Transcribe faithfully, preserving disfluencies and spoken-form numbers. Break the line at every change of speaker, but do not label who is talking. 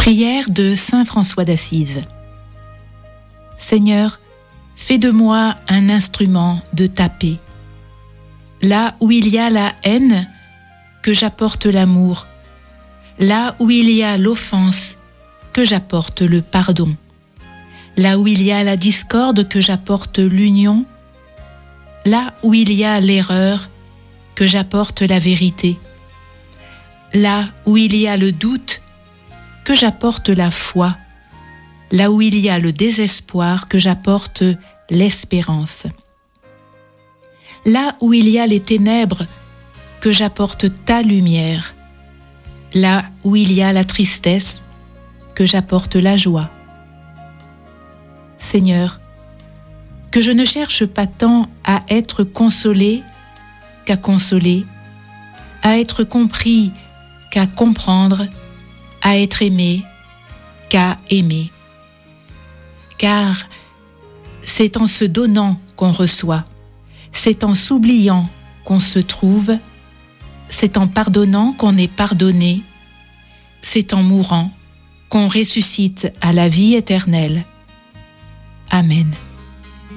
Prière de saint François d'Assise. Seigneur, fais de moi un instrument de ta paix. Là où il y a la haine, que j'apporte l'amour. Là où il y a l'offense, que j'apporte le pardon. Là où il y a la discorde, que j'apporte l'union. Là où il y a l'erreur, que j'apporte la vérité. Là où il y a le doute, que j'apporte la foi. Là où il y a le désespoir, que j'apporte l'espérance. Là où il y a les ténèbres, que j'apporte ta lumière. Là où il y a la tristesse, que j'apporte la joie. Seigneur, que je ne cherche pas tant à être consolé qu'à consoler, à être compris qu'à comprendre, à être aimé qu'à aimer. Car c'est en se donnant qu'on reçoit, c'est en s'oubliant qu'on se trouve, c'est en pardonnant qu'on est pardonné, c'est en mourant qu'on ressuscite à la vie éternelle. Amen.